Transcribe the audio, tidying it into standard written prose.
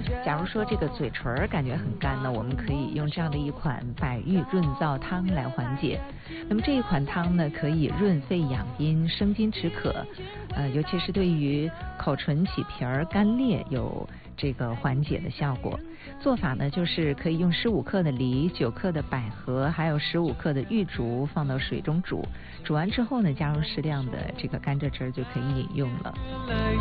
假如说这个嘴唇感觉很干呢，我们可以用这样的一款百郁润燥汤来缓解。那么这一款汤呢，可以润肺养阴、生津止渴，尤其是对于口唇起皮儿、干裂有这个缓解的效果。做法呢，就是可以用15克的梨、9克的百合，还有15克的玉竹放到水中煮，煮完之后呢，加入适量的这个甘蔗汁就可以饮用了。